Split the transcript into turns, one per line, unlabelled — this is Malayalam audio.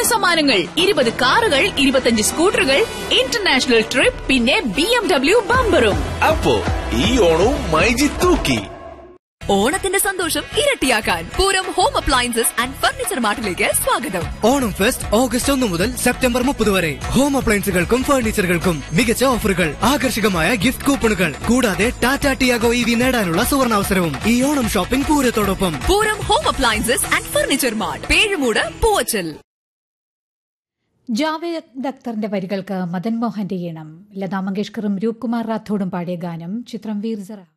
നൂറുകണക്കിന് സമ്മാനങ്ങൾ, 20 കാറുകൾ, 25 സ്കൂട്ടറുകൾ, ഇന്റർനാഷണൽ ട്രിപ്പ്, പിന്നെ BMW ബമ്പറും.
അപ്പോ ഈ ഓണവും മൈജി തൂക്കി.
ഓണത്തിന്റെ സന്തോഷം ഇരട്ടിയാക്കാൻ Pooram home appliances and furniture മാർട്ടിലേക്ക് സ്വാഗതം.
ഓണം ഫെസ്റ്റ് ഓഗസ്റ്റ് 1 മുതൽ സെപ്റ്റംബർ 30 വരെ. ഹോം അപ്ലയൻസുകൾക്കും ഫർണിച്ചറുകൾക്കും മികച്ച ഓഫറുകൾ, ആകർഷകമായ ഗിഫ്റ്റ് കൂപ്പണുകൾ, കൂടാതെ ടാറ്റ ടിയാഗോ EV നേടാനുള്ള സുവർണാവസരവും ഈ Onam shopping പൂരത്തോടൊപ്പം.
Pooram home appliances and furniture mart, Pezhumoodu, Poovachal.
Javed അക്തറിന്റെ വരികൾക്ക് മദൻ മോഹന്റെ ഈണം. ലതാ മങ്കേഷ്കറും രൂപ് കുമാർ റാത്തോഡും പാടിയ ഗാനം. ചിത്രം വീർ സറ.